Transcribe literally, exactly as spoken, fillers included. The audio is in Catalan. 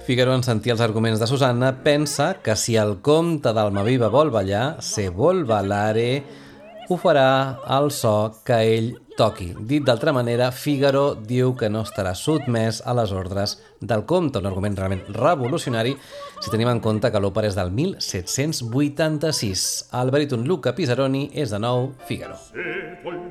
Figaro, en sentir els arguments de Susanna, pensa que si el comte d'Almaviva vol ballar, se vol ballare, ho farà al so que ell toqui. Dit d'altra manera, Figaro diu que no estarà sotmès a les ordres del comte, un argument realment revolucionari si tenim en compte que l'òpera és del mil set-cents vuitanta-sis. El baríton Luca Pisaroni és de nou Figaro.